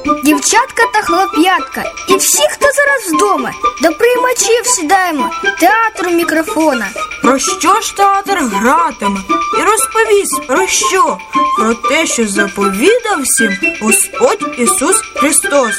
Дівчатка та хлоп'ятка і всі, хто зараз вдома, до приймачів сідаємо, театру мікрофона. Про що ж театр гратиме? І розповість про що? Про те, що заповідав всім Господь Ісус Христос.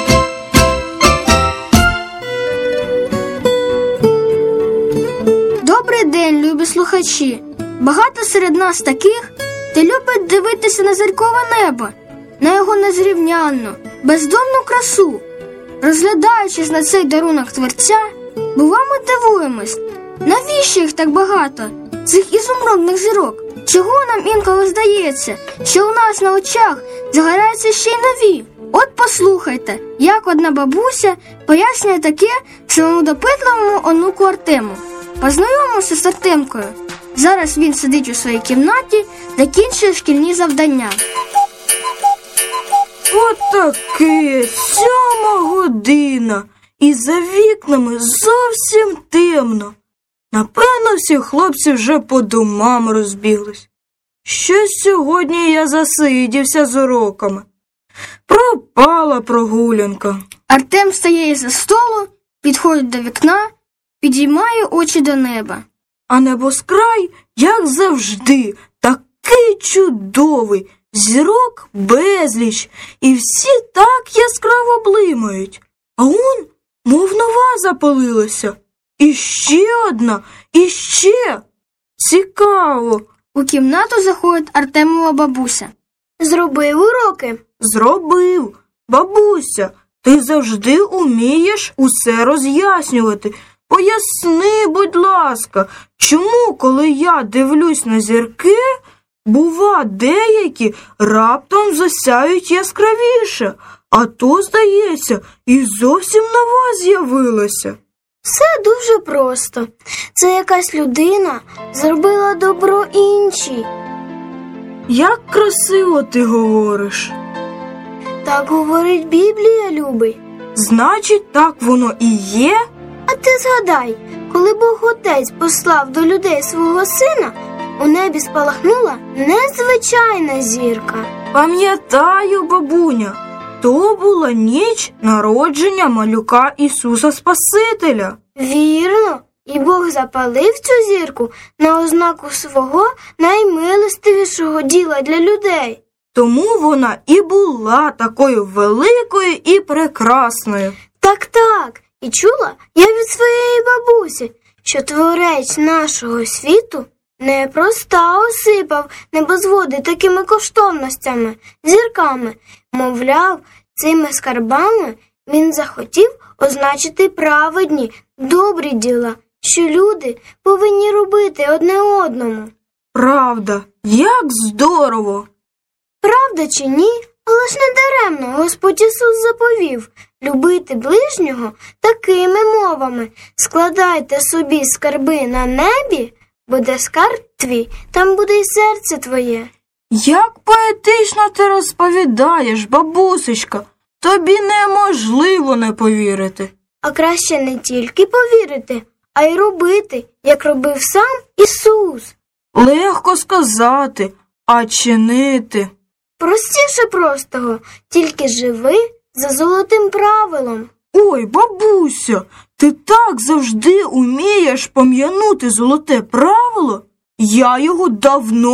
Добрий день, любі слухачі! Багато серед нас таких, хто любить дивитися на зіркове небо, на його незрівнянну, бездомну красу. Розглядаючись на цей дарунок Творця, бува ми дивуємось, навіщо їх так багато, цих ізумрудних зірок? Чого нам інколи здається, що у нас на очах загораються ще й нові? От послухайте, як одна бабуся пояснює таке своєму допитливому онуку Артему. Познайомимося з Артемкою. Зараз він сидить у своїй кімнаті, закінчує шкільні завдання. Отаке, 7 година, і за вікнами зовсім темно. Напевно, всі хлопці вже по домам розбіглись. Щось сьогодні я засидівся з уроками. Пропала прогулянка. Артем встає із-за столу, підходить до вікна, підіймає очі до неба. А небоскрай, як завжди, такий чудовий, зірок безліч, і всі так яскраво блимають. А он, мов нова запалилася. І ще одна, і ще. Цікаво. У кімнату заходить Артемова бабуся. Зробив уроки? Зробив. Бабуся, ти завжди умієш усе роз'яснювати. Поясни, будь ласка, чому, коли я дивлюсь на зірки, бува, деякі раптом засяють яскравіше, а то, здається, і зовсім нова з'явилася. Все дуже просто. Це якась людина зробила добро іншій. Як красиво ти говориш. Так говорить Біблія, любий. Значить, так воно і є? А ти згадай, коли Бог Отець послав до людей свого сина, у небі спалахнула незвичайна зірка. Пам'ятаю, бабуня, то була ніч народження малюка Ісуса Спасителя. Вірно, і Бог запалив цю зірку на ознаку свого наймилостивішого діла для людей. Тому вона і була такою великою і прекрасною. Так, і чула я від своєї бабусі, що творець нашого світу непроста осипав небозводи такими коштовностями, зірками. Мовляв, цими скарбами він захотів означити праведні, добрі діла, що люди повинні робити одне одному. Правда, як здорово! Правда чи ні? Але ж не даремно Господь Ісус заповів любити ближнього такими мовами. Складайте собі скарби на небі, буде скарб твій, там буде й серце твоє. Як поетично ти розповідаєш, бабусечка, тобі неможливо не повірити. А краще не тільки повірити, а й робити, як робив сам Ісус. Легко сказати, а чинити. Простіше простого, тільки живи за золотим правилом. Ой, бабуся, ти так завжди умієш пом'янути золоте правило? Я його давно